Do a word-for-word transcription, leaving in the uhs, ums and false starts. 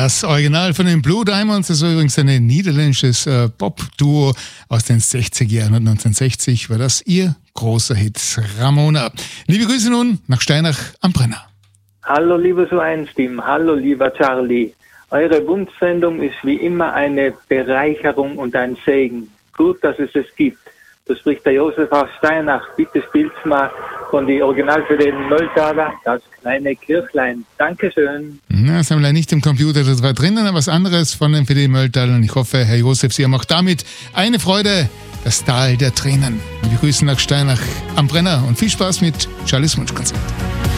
Das Original von den Blue Diamonds, das war übrigens ein niederländisches äh, Pop-Duo aus den sechziger Jahren. Und neunzehnhundertsechzig war das ihr großer Hit, Ramona. Liebe Grüße nun nach Steinach am Brenner. Hallo lieber So eins Team, hallo lieber Charlie. Eure Wunschsendung ist wie immer eine Bereicherung und ein Segen. Gut, dass es es gibt. Da spricht der Josef aus Steinach. Bitte spielt's mal von die Original für den Mölltaler, das kleine Kirchlein. Dankeschön. Na, das haben wir leider nicht im Computer, das war drinnen, aber was anderes von den F D Mölltaler. Und ich hoffe, Herr Josef, Sie haben auch damit eine Freude, das Tal der Tränen. Wir grüßen nach Steinach am Brenner und viel Spaß mit Charlies Wunschkonzert.